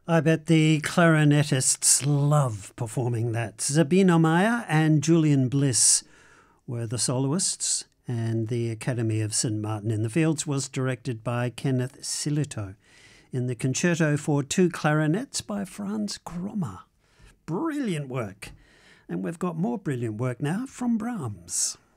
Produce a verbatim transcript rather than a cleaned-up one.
I bet the clarinetists love performing that. Sabina Meyer and Julian Bliss were the soloists, and the Academy of Saint Martin in the Fields was directed by Kenneth Silito in the Concerto for Two Clarinets by Franz Krommer. Brilliant work. And we've got more brilliant work now from Brahms.